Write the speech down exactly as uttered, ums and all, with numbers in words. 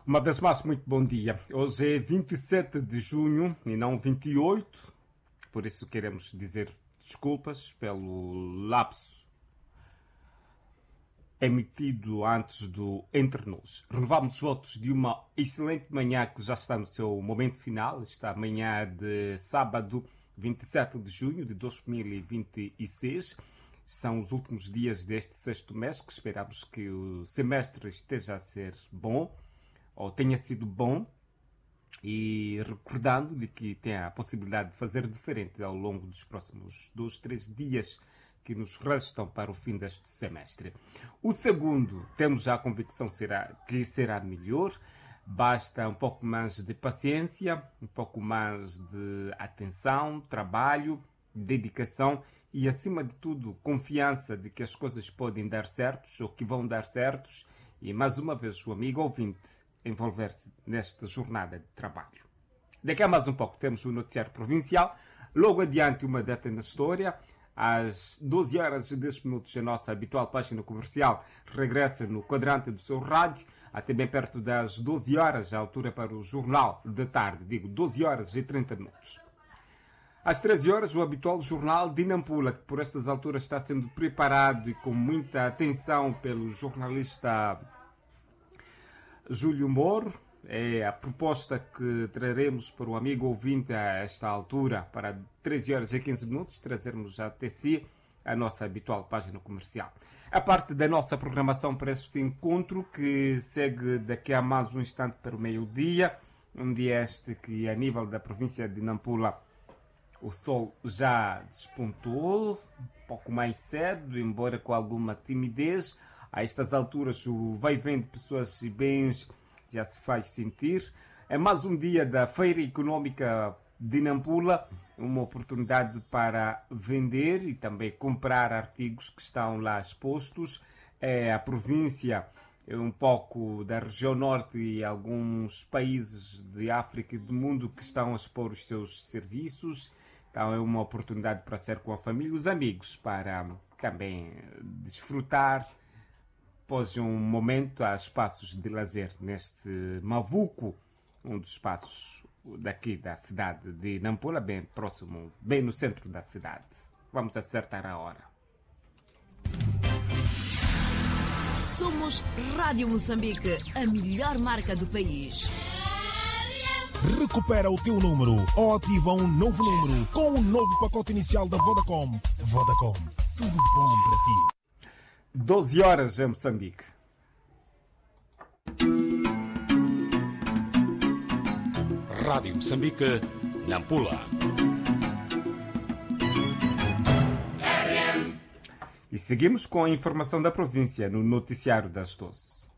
Uma vez mais, muito bom dia. Hoje é vinte e sete de junho e não vinte e oito, por isso queremos dizer desculpas pelo lapso emitido antes do Entre Nós. Renovamos os votos de uma excelente manhã que já está no seu momento final, esta manhã de sábado, vinte e sete de junho de dois mil e vinte e seis. São os últimos dias deste sexto mês, que esperamos que o semestre esteja a ser bom, ou tenha sido bom, e recordando de que tem a possibilidade de fazer diferente ao longo dos próximos dois, três dias que nos restam para o fim deste semestre. O segundo, temos já a convicção será, que será melhor. Basta um pouco mais de paciência, um pouco mais de atenção, trabalho, dedicação e, acima de tudo, confiança de que as coisas podem dar certos ou que vão dar certos. E, mais uma vez, o amigo ouvinte envolver-se nesta jornada de trabalho. Daqui a mais um pouco temos o noticiário provincial. Logo adiante, uma data na história. Às doze horas e dez minutos, a nossa habitual página comercial regressa no quadrante do seu rádio. Até bem perto das doze horas, a altura para o jornal de tarde. Digo, doze horas e trinta minutos. Às treze horas, o habitual jornal de Nampula, que por estas alturas está sendo preparado e com muita atenção pelo jornalista Júlio Moro. É a proposta que traremos para o amigo ouvinte a esta altura, para treze horas e quinze minutos, trazermos até si a nossa habitual página comercial. A parte da nossa programação para este encontro, que segue daqui a mais um instante para o meio-dia, um dia este que, a nível da província de Nampula, o sol já despontou, um pouco mais cedo, embora com alguma timidez. A estas alturas, o vai-vem de pessoas e bens já se faz sentir. É mais um dia da Feira Económica de Nampula, uma oportunidade para vender e também comprar artigos que estão lá expostos. É a província, um pouco da região norte e alguns países de África e do mundo que estão a expor os seus serviços. Então é uma oportunidade para ser com a família e os amigos, para também desfrutar, pós um momento, há espaços de lazer neste Mavuco, um dos espaços daqui da cidade de Nampula, bem próximo, bem no centro da cidade. Vamos acertar a hora. Somos Rádio Moçambique, a melhor marca do país. Recupera o teu número ou ativa um novo número com o novo pacote inicial da Vodacom. Vodacom, tudo bom para ti. doze horas em Moçambique. Rádio Moçambique, Nampula. E seguimos com a informação da província no noticiário das doze.